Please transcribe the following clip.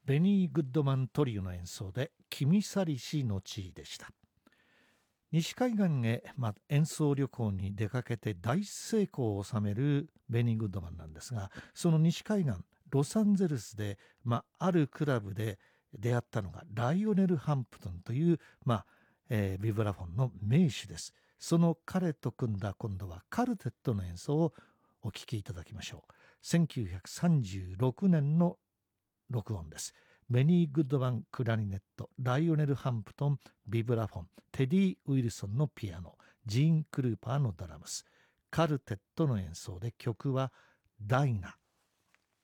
ベニー・グッドマントリオの演奏で君去りしの地でした。西海岸へ、演奏旅行に出かけて大成功を収めるベニー・グッドマンなんですが、その西海岸ロサンゼルスで、あるクラブで出会ったのがライオネル・ハンプトンという、ビブラフォンの名手です。その彼と組んだ今度はカルテットの演奏をお聴きいただきましょう。1936年の録音です。ベニー・グッドマンクラリネット、ライオネル・ハンプトンビブラフォン、テディ・ウィルソンのピアノ、ジーン・クルーパーのドラムス、カルテットの演奏で、曲はダイナ。